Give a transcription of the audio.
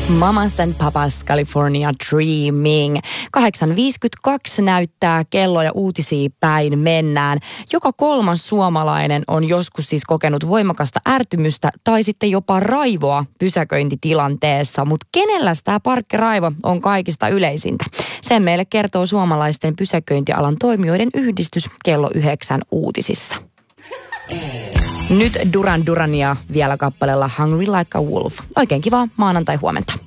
Mamas and Papas California Dreaming. 8.52 näyttää kello ja uutisia päin mennään. Joka kolmas suomalainen on joskus siis kokenut voimakasta ärtymystä tai sitten jopa raivoa pysäköintitilanteessa. Mutta kenellä tämä parkkiraivo on kaikista yleisintä? Sen meille kertoo suomalaisten pysäköintialan toimijoiden yhdistys kello 9 uutisissa. Nyt Duran Durania vielä kappaleella Hungry Like a Wolf. Oikein kivaa maanantai-huomenta.